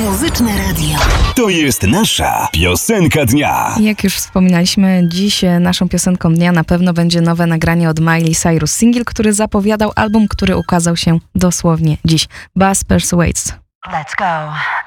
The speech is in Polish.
Muzyczne Radio. To jest nasza piosenka dnia. Jak już wspominaliśmy, dziś naszą piosenką dnia na pewno będzie nowe nagranie od Miley Cyrus. Singiel, który zapowiadał album, który ukazał się dosłownie dziś. Buzz Persuades. Let's go.